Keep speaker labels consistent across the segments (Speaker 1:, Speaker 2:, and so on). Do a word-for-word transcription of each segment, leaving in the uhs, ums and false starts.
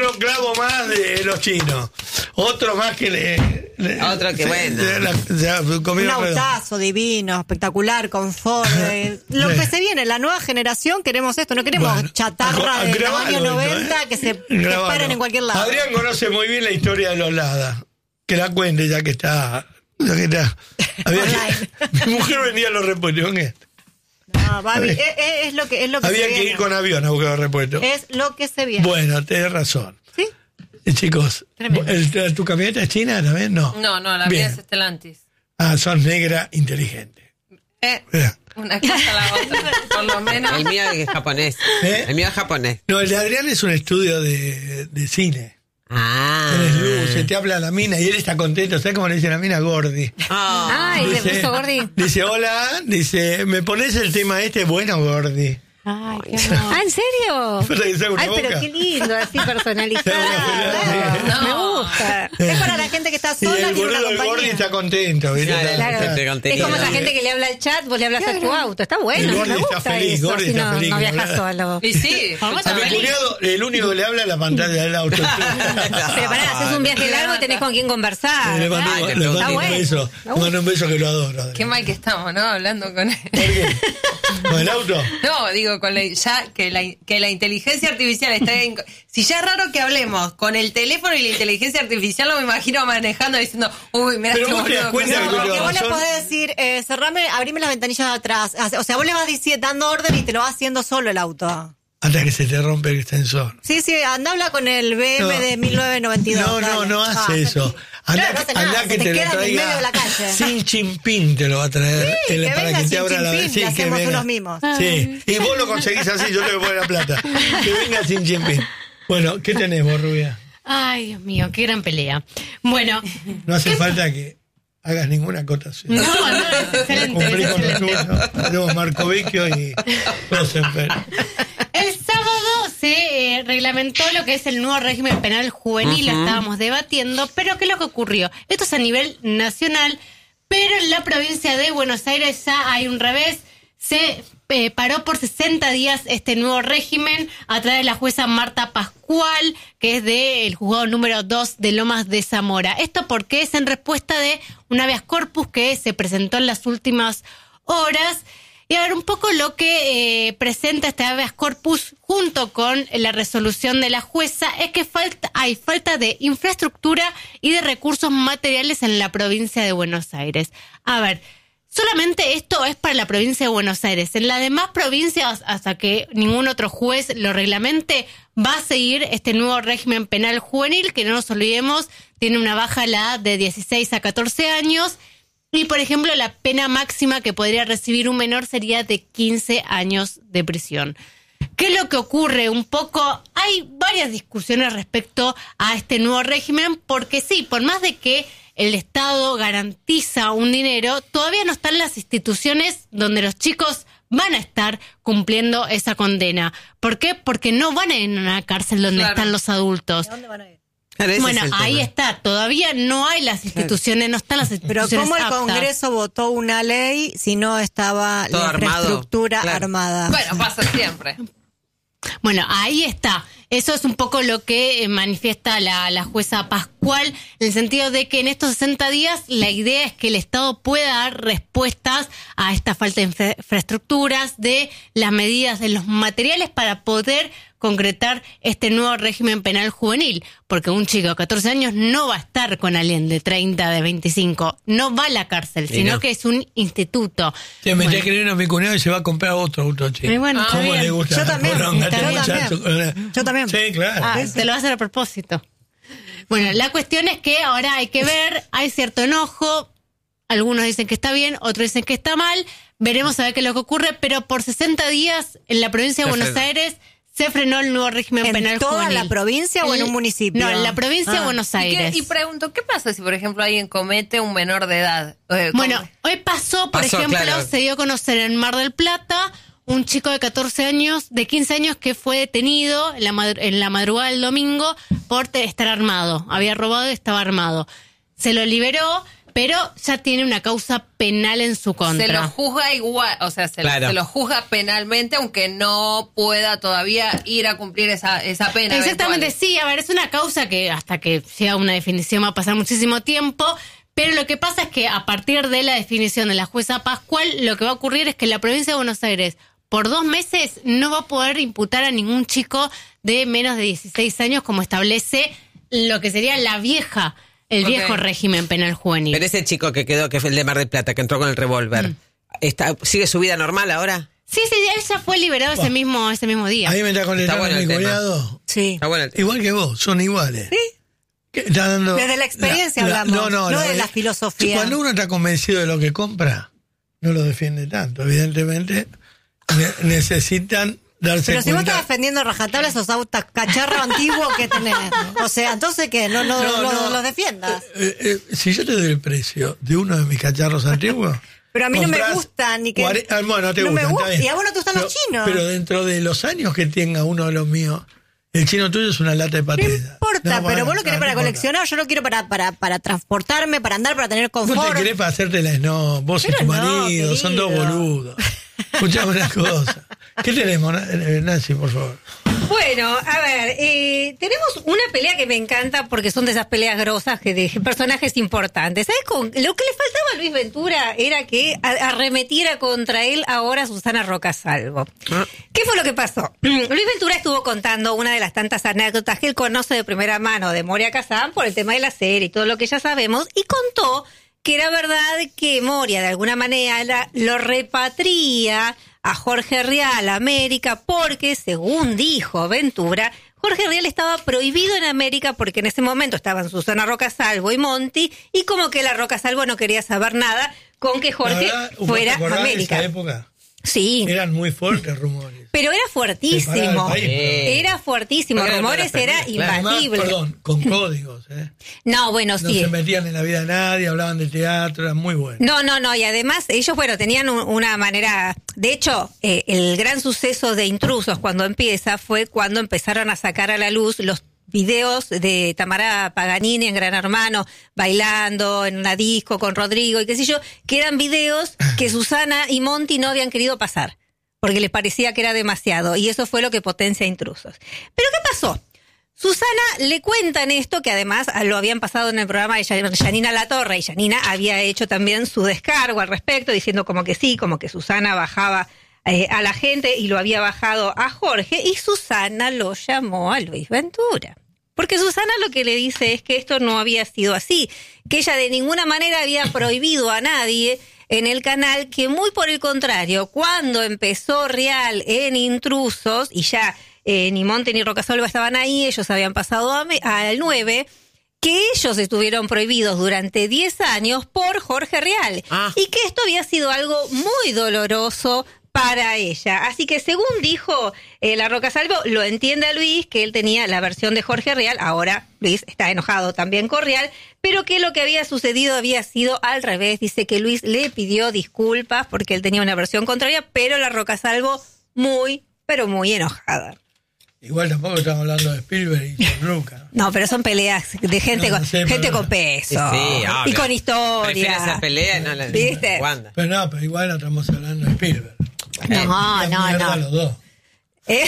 Speaker 1: otro clavo más de los chinos. Otro más que le... le
Speaker 2: otro que
Speaker 1: se,
Speaker 2: bueno.
Speaker 1: Se, la, se
Speaker 3: un autazo divino, espectacular, confort. Eh, lo que se viene, la nueva generación, queremos esto. No queremos bueno, chatarra de los años noventa eh. que se disparen en cualquier lado.
Speaker 1: Adrián conoce muy bien la historia de los Lada. Que la cuente ya que está... Ya que está había que, mi mujer vendía los repuestos con esto.
Speaker 3: No, Babi, es, es lo que es lo que
Speaker 1: había
Speaker 3: se
Speaker 1: que
Speaker 3: viene.
Speaker 1: ir con avión a buscar los repuestos.
Speaker 3: Es lo que se viene.
Speaker 1: Bueno, tenés razón.
Speaker 3: ¿Sí?
Speaker 1: Eh, chicos, el, ¿tu camioneta es china también? No.
Speaker 4: No, no, la mía es Stellantis.
Speaker 1: Ah, sos negra inteligente.
Speaker 4: Eh, una cosa a la otra, por lo menos.
Speaker 2: El mío es japonés. ¿Eh? El mío es japonés.
Speaker 1: No, el de Adrián es un estudio de, de cine.
Speaker 2: Ah.
Speaker 1: Tienes luz, se te habla la mina y él está contento. ¿Sabes cómo le dice la mina? Gordi.
Speaker 3: Oh. Ay, dice, le puso Gordi.
Speaker 1: Dice, hola, dice, ¿me pones el tema este? Bueno, Gordi.
Speaker 3: Ay, qué amor. ¿Ah, en serio? Ay, pero qué lindo, así personalizado. No. Me gusta. Es para la gente que está sola.
Speaker 1: Y el boludo del Gordi está contento. ¿Viste?
Speaker 3: Claro, claro. Es como esa gente que le habla al chat, vos le hablas claro. a tu auto. Está bueno,
Speaker 1: el Gordi
Speaker 3: me gusta
Speaker 1: está feliz,
Speaker 3: eso,
Speaker 1: Gordi
Speaker 3: si
Speaker 1: está
Speaker 3: no,
Speaker 1: feliz.
Speaker 3: No viajas solo.
Speaker 4: Y sí.
Speaker 1: A mi cuñado, el único que le habla es la pantalla del auto.
Speaker 3: Pero pará, haces un viaje largo y tenés con quién conversar.
Speaker 1: Le mando,
Speaker 3: claro.
Speaker 1: le mando un beso. Le mando un beso que lo adoro.
Speaker 4: Qué mal que estamos, ¿no? Hablando con él.
Speaker 1: ¿Por qué? ¿Con el auto?
Speaker 4: No, digo, con la, ya que la, que la inteligencia artificial está... En, si ya es raro que hablemos con el teléfono y la inteligencia artificial, lo me imagino manejando diciendo, uy, mirá
Speaker 1: pero
Speaker 4: este
Speaker 1: vos te das
Speaker 4: boludo.
Speaker 1: cuenta
Speaker 3: no,
Speaker 1: que
Speaker 3: porque vos
Speaker 1: son...
Speaker 3: le podés decir, eh, cerrame, abrime las ventanillas de atrás. O sea, vos le vas diciendo, dando orden y te lo va haciendo solo el auto.
Speaker 1: Hasta que se te rompe el extensor.
Speaker 3: Sí, sí, anda habla con el B M no. de mil novecientos noventa y dos.
Speaker 1: No, no, no hace ah, eso. Anda,
Speaker 3: no, no
Speaker 1: anda
Speaker 3: nada,
Speaker 1: que
Speaker 3: te,
Speaker 1: te
Speaker 3: te
Speaker 1: lo traiga
Speaker 3: sin
Speaker 1: chimpín te lo va a traer
Speaker 3: sí,
Speaker 1: el,
Speaker 3: que
Speaker 1: para
Speaker 3: venga
Speaker 1: que te
Speaker 3: sin
Speaker 1: abra la vez. Sí,
Speaker 3: que
Speaker 1: que
Speaker 3: hacemos
Speaker 1: venga.
Speaker 3: unos mimos.
Speaker 1: Sí, y vos lo conseguís así, yo le voy a poner la plata. Que venga sin chimpín. Bueno, ¿qué tenemos, Rubia?
Speaker 5: Ay, Dios mío, qué gran pelea. Bueno.
Speaker 1: No hace falta que hagas ninguna acotación.
Speaker 5: No, no, es excelente.
Speaker 1: Cumplí
Speaker 5: Es
Speaker 1: con
Speaker 5: excelente.
Speaker 1: lo tuyo. Tenemos Marco Vecchio y Rosenfeld.
Speaker 5: El sábado se eh, reglamentó lo que es el nuevo régimen penal juvenil, uh-huh. Lo estábamos debatiendo, pero ¿qué es lo que ocurrió? Esto es a nivel nacional, pero en la provincia de Buenos Aires ya hay un revés. Se eh, paró por sesenta días este nuevo régimen a través de la jueza Marta Pascual, que es del juzgado número dos de Lomas de Zamora. Esto porque es en respuesta de un habeas corpus que se presentó en las últimas horas. Y a ver, un poco lo que eh, presenta este habeas corpus junto con la resolución de la jueza es que falta, hay falta de infraestructura y de recursos materiales en la provincia de Buenos Aires. A ver, solamente esto es para la provincia de Buenos Aires. En las demás provincias, hasta que ningún otro juez lo reglamente, va a seguir este nuevo régimen penal juvenil, que no nos olvidemos, tiene una baja la edad de dieciséis a catorce años. Y, por ejemplo, la pena máxima que podría recibir un menor sería de quince años de prisión. ¿Qué es lo que ocurre? Un poco, hay varias discusiones respecto a este nuevo régimen, porque sí, por más de que el Estado garantiza un dinero, todavía no están las instituciones donde los chicos van a estar cumpliendo esa condena. ¿Por qué? Porque no van a ir a una cárcel donde claro. están los adultos.
Speaker 3: ¿De dónde van a ir?
Speaker 5: Bueno, ahí está, todavía no hay las instituciones, no están las instituciones.
Speaker 3: Pero ¿cómo el
Speaker 5: aptas?
Speaker 3: Congreso votó una ley si no estaba
Speaker 2: todo
Speaker 3: la
Speaker 2: armado,
Speaker 3: infraestructura
Speaker 2: claro.
Speaker 3: armada?
Speaker 4: Bueno, pasa siempre.
Speaker 5: Bueno, ahí está. Eso es un poco lo que manifiesta la, la jueza Pascual, en el sentido de que en estos sesenta días la idea es que el Estado pueda dar respuestas a esta falta de infra- infraestructuras, de las medidas, de los materiales para poder concretar este nuevo régimen penal juvenil, porque un chico de catorce años no va a estar con alguien de treinta, de veinticinco, no va a la cárcel,
Speaker 2: sí,
Speaker 5: sino
Speaker 2: no.
Speaker 5: que es un instituto.
Speaker 1: Te metí a creer a mi cuñado y se va a comprar otro auto, chico.
Speaker 5: Y bueno,
Speaker 1: ¿Cómo
Speaker 5: bien.
Speaker 1: le gusta?
Speaker 3: Yo también,
Speaker 1: Poronga,
Speaker 3: yo
Speaker 1: este
Speaker 3: también.
Speaker 1: muchacho?
Speaker 3: Yo también.
Speaker 1: Sí, claro.
Speaker 5: Ah, te lo va a hacer a propósito. Bueno, la cuestión es que ahora hay que ver, hay cierto enojo, algunos dicen que está bien, otros dicen que está mal, veremos a ver qué es lo que ocurre, pero por sesenta días en la provincia de Buenos Aires se frenó el nuevo régimen
Speaker 3: ¿En
Speaker 5: penal
Speaker 3: toda
Speaker 5: juvenil.
Speaker 3: la provincia o en un municipio?
Speaker 5: No, en la provincia
Speaker 3: Ah.
Speaker 5: de Buenos
Speaker 4: ¿Y,
Speaker 5: Aires.
Speaker 4: qué, y pregunto, ¿qué pasa si, por ejemplo, alguien comete un menor de edad? Eh,
Speaker 5: Bueno,
Speaker 4: ¿cómo?
Speaker 5: hoy pasó, por
Speaker 2: Pasó,
Speaker 5: ejemplo,
Speaker 2: claro.
Speaker 5: se dio a conocer en Mar del Plata un chico de catorce años, de quince años, que fue detenido en la, madr- en la madrugada del domingo por te- estar armado. Había robado y estaba armado. Se lo liberó, pero ya tiene una causa penal en su contra.
Speaker 4: Se lo juzga igual, o sea, se,
Speaker 2: claro.
Speaker 4: lo, se lo juzga penalmente, aunque no pueda todavía ir a cumplir esa, esa pena.
Speaker 5: Exactamente,
Speaker 4: eventual.
Speaker 5: sí, a ver, es una causa que hasta que sea una definición va a pasar muchísimo tiempo, pero lo que pasa es que a partir de la definición de la jueza Pascual, lo que va a ocurrir es que la provincia de Buenos Aires por dos meses no va a poder imputar a ningún chico de menos de dieciséis años, como establece lo que sería la vieja, el
Speaker 4: Okay.
Speaker 5: viejo régimen penal juvenil.
Speaker 2: Pero ese chico que quedó, que fue el de Mar del Plata, que entró con el revólver,
Speaker 5: Mm.
Speaker 2: está, ¿sigue su vida normal ahora?
Speaker 5: Sí, sí, él ya fue liberado ese mismo ese mismo día.
Speaker 1: Ahí me está contestando
Speaker 2: bueno
Speaker 1: mi
Speaker 2: el tema.
Speaker 1: cuñado.
Speaker 3: Sí.
Speaker 2: Está bueno el-
Speaker 1: Igual que vos, son iguales.
Speaker 3: Sí.
Speaker 1: ¿Qué está dando?
Speaker 3: Desde la experiencia hablamos,
Speaker 1: no, no,
Speaker 3: no
Speaker 1: la-
Speaker 3: de la filosofía.
Speaker 1: Cuando uno está convencido de lo que compra, no lo defiende tanto. Evidentemente, ne- necesitan darse
Speaker 3: Pero si vos
Speaker 1: cuenta.
Speaker 3: estás defendiendo a rajatabla esos autos cacharro antiguo que tenés. O sea, entonces que no, no,
Speaker 1: No,
Speaker 3: no,
Speaker 1: no.
Speaker 3: los defiendas.
Speaker 1: Eh, eh, si yo te doy el precio de uno de mis cacharros antiguos.
Speaker 3: Pero a mí no me
Speaker 1: comprás
Speaker 3: gustan ni que-
Speaker 1: cuare- ah, bueno, no te
Speaker 3: no me
Speaker 1: gustan,
Speaker 3: gusta.
Speaker 1: está bien.
Speaker 3: Y a vos no te gustan los
Speaker 1: Pero-
Speaker 3: chinos.
Speaker 1: Pero dentro de los años que tenga uno de los míos, el chino tuyo es una lata de
Speaker 3: No
Speaker 1: patata.
Speaker 3: importa,
Speaker 1: No, bueno,
Speaker 3: pero vos lo querés
Speaker 1: no,
Speaker 3: para
Speaker 1: no importa.
Speaker 3: coleccionar, yo lo quiero para, para, para transportarme, para andar, para tener
Speaker 1: Vos
Speaker 3: confort.
Speaker 1: te querés para hacerte la no, vos y
Speaker 3: Pero
Speaker 1: tu
Speaker 3: no,
Speaker 1: marido, son dos
Speaker 3: querido.
Speaker 1: boludos. Escuchame una cosa. ¿Qué tenemos, Na- eh, Nancy, por favor?
Speaker 6: Bueno, a ver, eh, tenemos una pelea que me encanta porque son de esas peleas grosas que de personajes importantes. ¿Sabes? Con, lo que le faltaba a Luis Ventura era que a- arremetiera contra él ahora Susana Rocasalvo.
Speaker 2: Ah.
Speaker 6: ¿Qué fue lo que pasó? Luis Ventura estuvo contando una de las tantas anécdotas que él conoce de primera mano de Moria Kazán por el tema de la serie y todo lo que ya sabemos, y contó que era verdad que Moria de alguna manera lo repatria a Jorge Rial a América porque, según dijo Ventura, Jorge Rial estaba prohibido en América porque en ese momento estaban Susana Rocasalvo y Monti, y como que la Rocasalvo no quería saber nada con que
Speaker 1: La
Speaker 6: Jorge
Speaker 1: verdad, ¿vos te
Speaker 6: fuera
Speaker 1: acordás
Speaker 6: a
Speaker 1: de
Speaker 6: América.
Speaker 1: esa época?
Speaker 6: Sí.
Speaker 1: Eran muy fuertes rumores.
Speaker 6: Pero era fuertísimo.
Speaker 1: Separaba el país, pero-
Speaker 6: Era fuertísimo.
Speaker 2: Porque eran
Speaker 6: Rumores
Speaker 2: todas las
Speaker 6: era
Speaker 2: películas.
Speaker 1: Además,
Speaker 6: imbatible.
Speaker 1: perdón, con códigos, ¿eh?
Speaker 6: No, bueno,
Speaker 1: No
Speaker 6: sí.
Speaker 1: se metían en la vida de nadie, hablaban de teatro, eran muy buenos.
Speaker 6: No, no, no, y además ellos, bueno, tenían un- una manera, de hecho, eh, el gran suceso de Intrusos cuando empieza fue cuando empezaron a sacar a la luz los videos de Tamara Paganini en Gran Hermano, bailando en una disco con Rodrigo y qué sé yo, que eran videos que Susana y Monti no habían querido pasar, porque les parecía que era demasiado, y eso fue lo que potencia Intrusos. Pero ¿qué pasó? Susana le cuentan esto, que además lo habían pasado en el programa de Yanina Latorre, y Yanina había hecho también su descargo al respecto, diciendo como que sí, como que Susana bajaba eh, a la gente y lo había bajado a Jorge, y Susana lo llamó a Luis Ventura. Porque Susana lo que le dice es que esto no había sido así, que ella de ninguna manera había prohibido a nadie en el canal, que muy por el contrario, cuando empezó Rial en Intrusos, y ya eh, ni Monte ni Rocasalvo estaban ahí, ellos habían pasado a me- al nueve, que ellos estuvieron prohibidos durante diez años por Jorge Rial,
Speaker 2: Ah.
Speaker 6: y que esto había sido algo muy doloroso para ella. Así que según dijo eh, la Rocasalvo, lo entiende a Luis, que él tenía la versión de Jorge Rial, ahora Luis está enojado también con Rial, pero que lo que había sucedido había sido al revés. Dice que Luis le pidió disculpas porque él tenía una versión contraria, pero la Rocasalvo muy, pero muy enojada.
Speaker 1: Igual tampoco estamos hablando de Spielberg y George Lucas.
Speaker 6: No, pero son peleas de gente,
Speaker 1: No,
Speaker 6: con,
Speaker 1: no sé,
Speaker 6: gente
Speaker 1: pero-
Speaker 6: con peso.
Speaker 2: Sí, sí,
Speaker 6: y
Speaker 2: obvio.
Speaker 6: con
Speaker 2: Prefiero
Speaker 6: historia.
Speaker 2: esa pelea, no la
Speaker 6: ¿Viste?
Speaker 2: Wanda.
Speaker 1: Pero no, pero igual no estamos hablando de Spielberg.
Speaker 6: No,
Speaker 1: La
Speaker 6: no,
Speaker 1: mierda
Speaker 6: no.
Speaker 1: los dos.
Speaker 6: ¿Eh?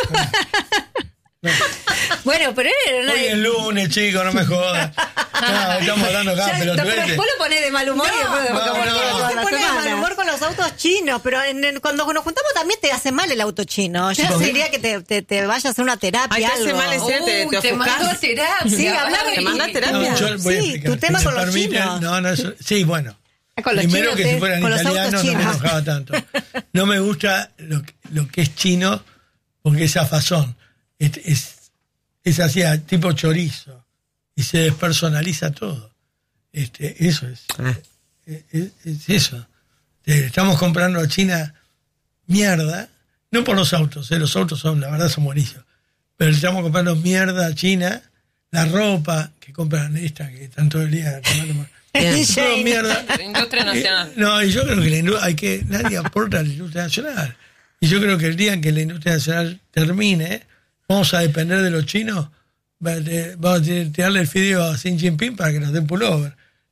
Speaker 6: Bueno, pero era una...
Speaker 1: Hoy es lunes, chicos, no me jodas. No, estamos hablando acá,
Speaker 6: Ya,
Speaker 1: pero
Speaker 6: no,
Speaker 1: tú
Speaker 6: pero
Speaker 1: eres-
Speaker 6: vos lo ponés de mal humor y después
Speaker 1: no,
Speaker 6: como
Speaker 1: no,
Speaker 6: que
Speaker 1: no.
Speaker 6: toda
Speaker 3: Se
Speaker 6: la
Speaker 3: pone de
Speaker 6: semana.
Speaker 3: mal humor con los autos chinos, pero en el- cuando nos juntamos también te hace mal el auto chino. Yo
Speaker 1: ¿Por qué?
Speaker 3: diría que te, te, te vayas a hacer una terapia.
Speaker 2: Ay, te hace
Speaker 3: algo.
Speaker 2: mal ese- te- te
Speaker 4: Uy, te
Speaker 2: ofuscás.
Speaker 4: mandó a terapia.
Speaker 3: Sí, hablame.
Speaker 4: Barbie.
Speaker 2: ¿Te manda a terapia?
Speaker 1: No, yo voy a
Speaker 3: Sí,
Speaker 1: explicar.
Speaker 3: tu tema
Speaker 1: Si
Speaker 3: con
Speaker 1: me
Speaker 3: los
Speaker 1: permiten,
Speaker 3: chinos.
Speaker 1: No, no, eso- sí, bueno.
Speaker 6: Con los
Speaker 1: Primero
Speaker 6: chinos,
Speaker 1: que si
Speaker 6: ¿eh?
Speaker 1: fueran
Speaker 3: Con los
Speaker 1: italianos
Speaker 3: autos
Speaker 1: no me
Speaker 3: chinos.
Speaker 1: enojaba tanto. No me gusta lo, que- lo que es chino porque es afazón. Es, es, es así, a tipo chorizo. Y se despersonaliza todo. Este, eso es.
Speaker 2: Ah.
Speaker 1: Es, es- es eso. Eh, Estamos comprando a China mierda. No por los autos, eh, los autos son, la verdad, son buenísimos. Pero le estamos comprando mierda a China. La ropa que compran esta, que están todo el día tomando. Todo mierda.
Speaker 4: La industria nacional.
Speaker 1: Eh, No, y yo creo que la industria, hay que nadie aporta a la industria nacional. Y yo creo que el día en que la industria nacional termine, vamos a depender de los chinos, va- de- vamos a tirarle el fideo a Xi Jinping para que nos den pullover.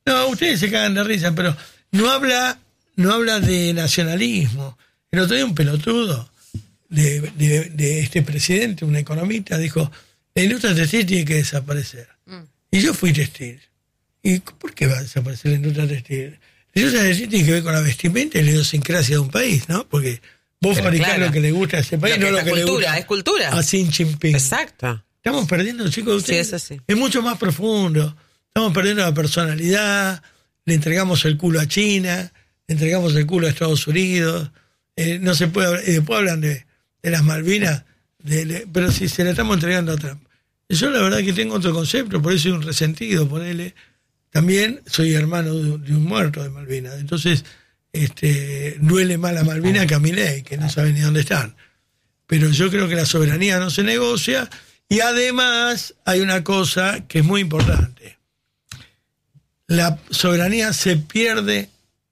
Speaker 1: No, ustedes se cagan de risa, pero no habla, no habla de nacionalismo. El otro día un pelotudo de, de, de este presidente, un economista, dijo, la industria textil tiene que desaparecer. Mm. Y yo fui textil. ¿Y por qué va a desaparecer la industria textil? La industria textil tiene que ver con la vestimenta y la idiosincrasia de un país, ¿no? Porque vos fabricás claro, lo que le gusta a ese país, no lo que
Speaker 2: cultura,
Speaker 1: le gusta
Speaker 2: es cultura.
Speaker 1: a Xi Jinping.
Speaker 2: Exacto.
Speaker 1: Estamos perdiendo, chicos, ustedes.
Speaker 2: Sí, eso sí.
Speaker 1: Es mucho más profundo. Estamos perdiendo la personalidad, le entregamos el culo a China, le entregamos el culo a Estados Unidos, eh, no se puede hablar, y después hablan de, de las Malvinas, de, de, pero si se le estamos entregando a Trump. Yo la verdad que tengo otro concepto, por eso soy un resentido, ponele. También soy hermano de, de un muerto de Malvinas, entonces este, duele más a Malvinas que a Milei, que no sabe ni dónde están. Pero yo creo que la soberanía no se negocia, y además hay una cosa que es muy importante. La soberanía se pierde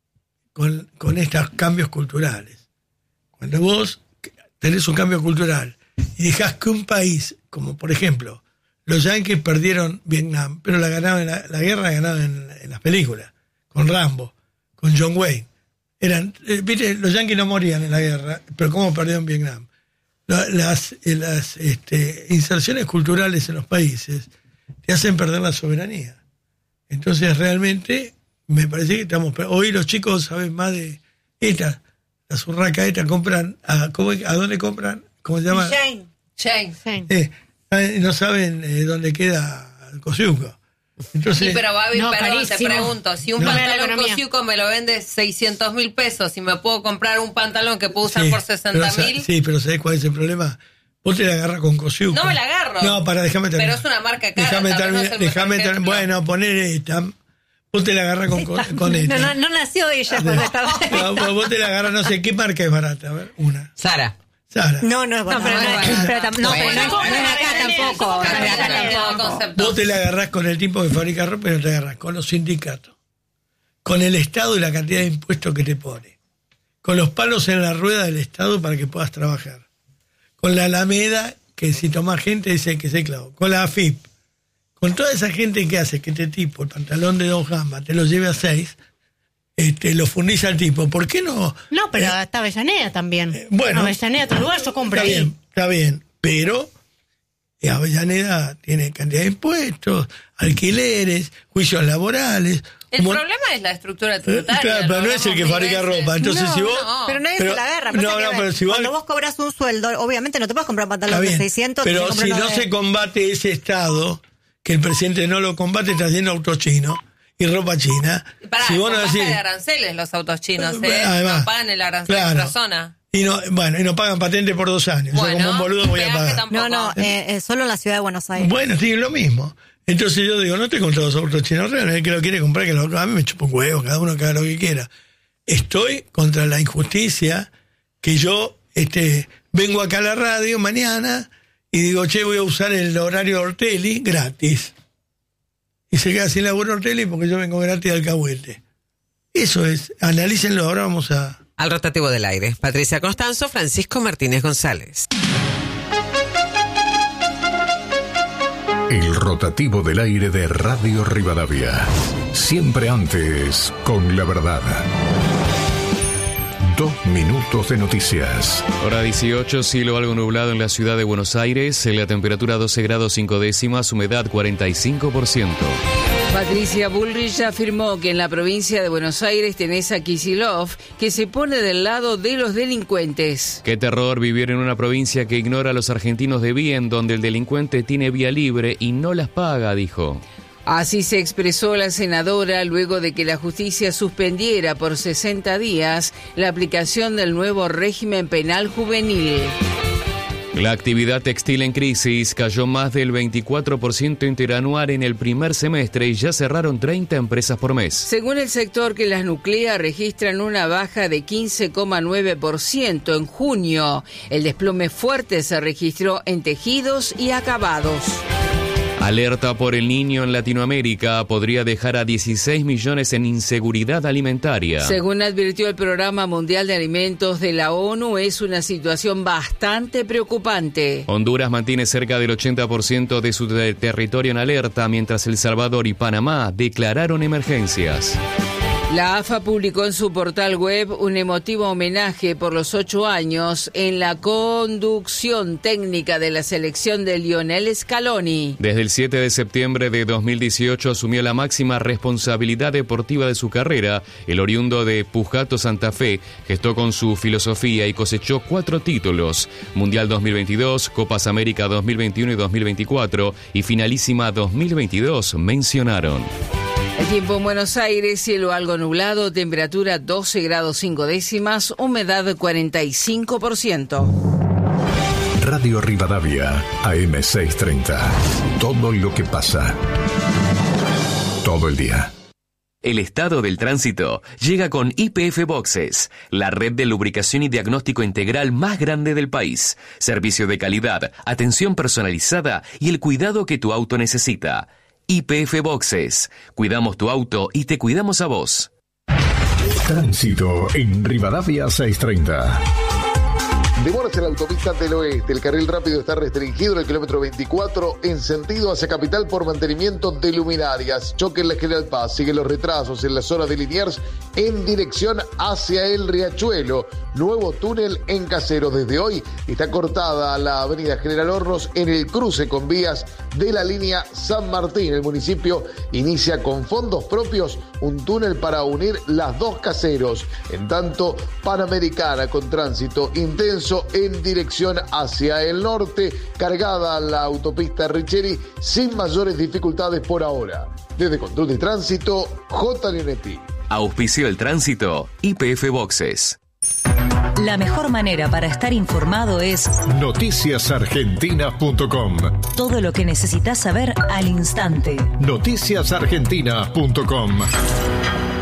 Speaker 1: con, con estos cambios culturales. Cuando vos tenés un cambio cultural y dejás que un país, como por ejemplo, los yanquis perdieron Vietnam, pero la ganaban la, la guerra la ganaban en, en las películas, con Rambo, con John Wayne. Eran, eh, viste, los yanquis no morían en la guerra, pero ¿cómo perdieron Vietnam? La, las las este, inserciones culturales en los países te hacen perder la soberanía. Entonces realmente me parece que estamos... Hoy los chicos saben más de ETA, la zurraca ETA, compran... ¿A, cómo, a dónde compran? ¿Cómo se llama?
Speaker 4: Shane. Shane.
Speaker 1: Eh, no saben eh, dónde queda el Kosciuszko. Entonces,
Speaker 4: sí, pero Babi,
Speaker 5: no,
Speaker 4: perdón,
Speaker 5: carísimo.
Speaker 4: te pregunto, si un
Speaker 1: No.
Speaker 4: pantalón Kosciuszko me lo vende seiscientos mil pesos y me puedo comprar un pantalón que puedo usar
Speaker 1: sí,
Speaker 4: por sesenta
Speaker 1: pero,
Speaker 4: mil...
Speaker 1: Sí, pero ¿sabés cuál es el problema? Vos te la agarras con Kosciuszko.
Speaker 4: No me la agarro.
Speaker 1: No, para, déjame terminar.
Speaker 4: Pero es una marca cara.
Speaker 1: Déjame terminar.
Speaker 4: No
Speaker 1: Déjame terminar. Bueno, poner esta. Vos te la agarras con, con, con esta.
Speaker 6: No, no, no nació ella cuando estaba...
Speaker 1: No, vos te la agarras, no sé, ¿qué marca es barata? A ver, una.
Speaker 2: Sara.
Speaker 1: Sara.
Speaker 3: No, no es
Speaker 6: No,
Speaker 3: bueno.
Speaker 6: pero no,
Speaker 3: No,
Speaker 6: es- pero tam- no,
Speaker 2: Bueno,
Speaker 6: pero no es- no es acá tampoco. No es acá tampoco.
Speaker 1: Vos te la agarrás con el tipo que fabrica ropa y no te agarrás con los sindicatos. Con el Estado y la cantidad de impuestos que te pone. Con los palos en la rueda del Estado para que puedas trabajar. Con la Alameda, que si tomás gente dice que se clavo. Con la A F I P. Con toda esa gente que hace que este tipo, el pantalón de dos gamas, te lo lleve a seis, este, lo fundís al tipo. ¿Por qué no?
Speaker 5: No, pero
Speaker 1: eh,
Speaker 5: está Avellaneda también.
Speaker 1: eh, bueno.
Speaker 5: Avellaneda, otro lugar, yo compro
Speaker 1: Está
Speaker 5: ahí.
Speaker 1: bien, está bien. Pero eh, Avellaneda tiene cantidad de impuestos, alquileres, juicios laborales.
Speaker 4: El
Speaker 1: como-
Speaker 4: problema es la estructura
Speaker 1: Eh,
Speaker 4: tributaria.
Speaker 1: claro, pero no es el
Speaker 4: hablamos
Speaker 1: que
Speaker 4: mil
Speaker 1: fabrica
Speaker 4: veces.
Speaker 1: ropa. Entonces,
Speaker 3: No,
Speaker 1: si vos.
Speaker 4: no.
Speaker 3: Pero nadie
Speaker 1: Pero-
Speaker 3: se la agarra.
Speaker 1: no,
Speaker 3: pasa
Speaker 1: no,
Speaker 3: que
Speaker 1: pero si vos-
Speaker 3: cuando vos cobras un sueldo, obviamente no te puedes comprar un
Speaker 1: Está
Speaker 3: pantalón de
Speaker 1: bien,
Speaker 3: seiscientos.
Speaker 1: pero
Speaker 3: te compras
Speaker 1: si
Speaker 3: uno
Speaker 1: no
Speaker 3: de-
Speaker 1: se combate ese Estado, que el presidente no lo combate, está haciendo autos chinos y ropa china.
Speaker 4: Pará,
Speaker 1: si vos no
Speaker 4: con baja
Speaker 1: decís,
Speaker 4: de aranceles los autos chinos,
Speaker 1: Eh,
Speaker 4: ¿eh?
Speaker 1: además,
Speaker 4: no pagan el arancel
Speaker 1: claro.
Speaker 4: en otra zona.
Speaker 1: y no, bueno, y no pagan patente por dos años.
Speaker 4: Bueno,
Speaker 1: Yo como un boludo voy a
Speaker 4: peaje
Speaker 1: pagar.
Speaker 4: tampoco.
Speaker 3: No, no, eh, eh, solo en la ciudad de Buenos Aires.
Speaker 1: Bueno, sí, lo mismo. Entonces yo digo, no estoy contra los autos chinos reales, el que lo quiere comprar, que lo a mí me chupa un huevo, cada uno que haga lo que quiera. Estoy contra la injusticia que yo este, vengo acá a la radio mañana y digo, che, voy a usar el horario de Ortelli gratis. Y se queda sin laburo Ortelli porque yo vengo gratis de Alcahuete. Eso es, analícenlo, ahora vamos a...
Speaker 2: Al rotativo del aire. Patricia Constanzo, Francisco Martínez González.
Speaker 7: El rotativo del aire de Radio Rivadavia. Siempre antes, con la verdad. Dos minutos de noticias.
Speaker 8: Hora dieciocho, cielo algo nublado en la ciudad de Buenos Aires, la temperatura doce grados cinco décimas, humedad cuarenta y cinco por ciento.
Speaker 9: Patricia Bullrich afirmó que en la provincia de Buenos Aires tenés a Kicillof, que se pone del lado de los delincuentes.
Speaker 8: Qué terror vivir en una provincia que ignora a los argentinos de bien, donde el delincuente tiene vía libre y no las paga, dijo.
Speaker 9: Así se expresó la senadora luego de que la justicia suspendiera por sesenta días la aplicación del nuevo régimen penal juvenil.
Speaker 8: La actividad textil en crisis cayó más del veinticuatro por ciento interanual en el primer semestre y ya cerraron treinta empresas por mes.
Speaker 9: Según el sector que las nuclea, registran una baja de quince coma nueve por ciento en junio. El desplome fuerte se registró en tejidos y acabados.
Speaker 8: Alerta por el Niño en Latinoamérica podría dejar a dieciséis millones en inseguridad alimentaria.
Speaker 9: Según advirtió el Programa Mundial de Alimentos de la ONU, es una situación bastante preocupante.
Speaker 8: Honduras mantiene cerca del ochenta por ciento de su de- territorio en alerta, mientras El Salvador y Panamá declararon emergencias.
Speaker 9: La A F A publicó en su portal web un emotivo homenaje por los ocho años en la conducción técnica de la selección de Lionel Scaloni.
Speaker 8: Desde el siete de septiembre de dos mil dieciocho asumió la máxima responsabilidad deportiva de su carrera. El oriundo de Pujato, Santa Fe, gestó con su filosofía y cosechó cuatro títulos: Mundial dos mil veintidós, Copas América dos mil veintiuno y dos mil veinticuatro y Finalísima dos mil veintidós mencionaron.
Speaker 9: El tiempo en Buenos Aires, cielo algo nublado, temperatura doce grados cinco décimas, humedad cuarenta y cinco por ciento.
Speaker 7: Radio Rivadavia, A M seiscientos treinta. Todo lo que pasa. Todo el día.
Speaker 10: El estado del tránsito llega con Y P F Boxes, la red de lubricación y diagnóstico integral más grande del país. Servicio de calidad, atención personalizada y el cuidado que tu auto necesita. Y P F Boxes. Cuidamos tu auto y te cuidamos a vos.
Speaker 7: Tránsito en Rivadavia seiscientos treinta.
Speaker 11: Demoras en la autopista del oeste. El carril rápido está restringido en el kilómetro veinticuatro en sentido hacia Capital por mantenimiento de luminarias. Choque en la General Paz. Siguen los retrasos en la zona de Liniers en dirección hacia el Riachuelo. Nuevo túnel en Caseros. Desde hoy está cortada la avenida General Hornos en el cruce con vías de la línea San Martín. El municipio inicia con fondos propios un túnel para unir las dos Caseros. En tanto, Panamericana con tránsito intenso en dirección hacia el norte, cargada la autopista Richeri sin mayores dificultades por ahora. Desde Control de Tránsito, J. Leonetti.
Speaker 10: Auspició el tránsito, Y P F Boxes.
Speaker 12: La mejor manera para estar informado es
Speaker 7: noticias argentinas punto com.
Speaker 12: Todo lo que necesitas saber al instante.
Speaker 7: noticias argentinas punto com.